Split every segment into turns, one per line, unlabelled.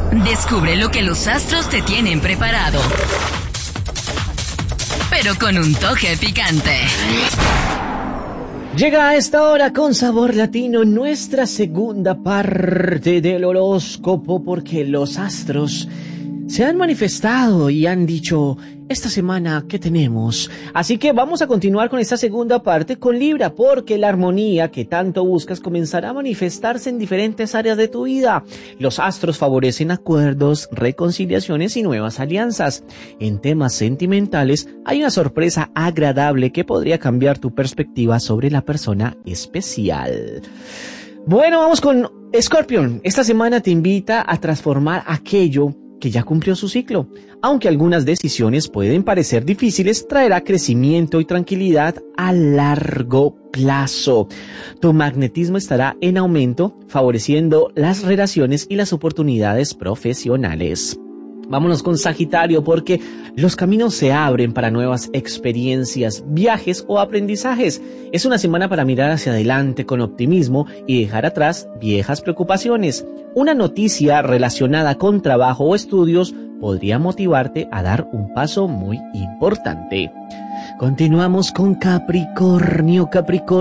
Descubre lo que los astros te tienen preparado, pero con un toque picante.
Llega a esta hora con sabor latino nuestra segunda parte del horóscopo, porque los astros se han manifestado y han dicho: esta semana, ¿qué tenemos? Así que vamos a continuar con esta segunda parte con Libra, porque la armonía que tanto buscas comenzará a manifestarse en diferentes áreas de tu vida. Los astros favorecen acuerdos, reconciliaciones y nuevas alianzas. En temas sentimentales, hay una sorpresa agradable que podría cambiar tu perspectiva sobre la persona especial. Bueno, vamos con Escorpión. Esta semana te invita a transformar aquello que ya cumplió su ciclo. Aunque algunas decisiones pueden parecer difíciles, traerá crecimiento y tranquilidad a largo plazo. Tu magnetismo estará en aumento, favoreciendo las relaciones y las oportunidades profesionales. Vámonos con Sagitario, porque los caminos se abren para nuevas experiencias, viajes o aprendizajes. Es una semana para mirar hacia adelante con optimismo y dejar atrás viejas preocupaciones. Una noticia relacionada con trabajo o estudios podría motivarte a dar un paso muy importante. Continuamos con Capricornio.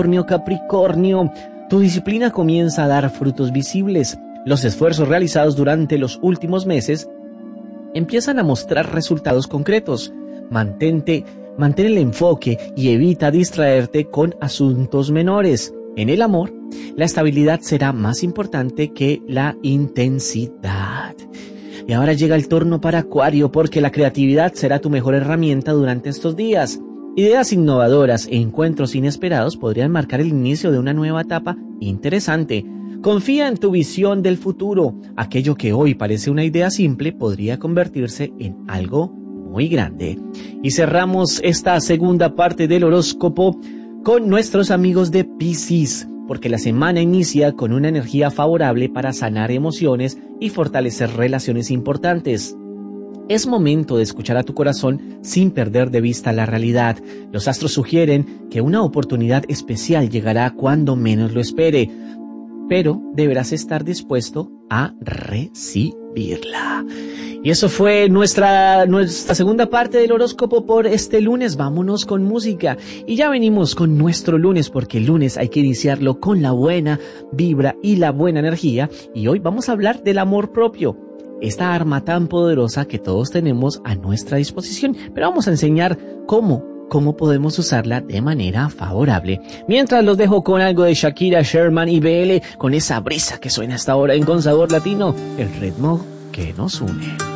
Tu disciplina comienza a dar frutos visibles. Los esfuerzos realizados durante los últimos meses empiezan a mostrar resultados concretos. Mantén el enfoque y evita distraerte con asuntos menores. En el amor, la estabilidad será más importante que la intensidad. Y ahora llega el turno para Acuario, porque la creatividad será tu mejor herramienta durante estos días. Ideas innovadoras e encuentros inesperados podrían marcar el inicio de una nueva etapa interesante. Confía en tu visión del futuro. Aquello que hoy parece una idea simple podría convertirse en algo muy grande. Y cerramos esta segunda parte del horóscopo con nuestros amigos de Piscis, porque la semana inicia con una energía favorable para sanar emociones y fortalecer relaciones importantes. Es momento de escuchar a tu corazón sin perder de vista la realidad. Los astros sugieren que una oportunidad especial llegará cuando menos lo espere, pero deberás estar dispuesto a recibirla. Y eso fue nuestra segunda parte del horóscopo por este lunes. Vámonos con música. Y ya venimos con nuestro lunes, porque el lunes hay que iniciarlo con la buena vibra y la buena energía. Y hoy vamos a hablar del amor propio, esta arma tan poderosa que todos tenemos a nuestra disposición. Pero vamos a enseñar cómo podemos usarla de manera favorable. Mientras los dejo con algo de Shakira, Sherman y BL, con esa brisa que suena hasta ahora en Con Sabor Latino, el ritmo que nos une.